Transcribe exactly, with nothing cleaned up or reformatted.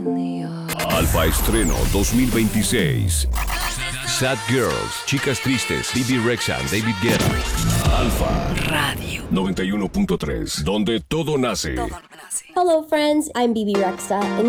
Alfa Estreno dos mil veintiséis. Sad Girls, Chicas Tristes, Bibi Rexha, David Guetta. Alfa Radio noventa y uno punto tres, donde todo nace. Hello, friends. I'm Bibi Rexha, and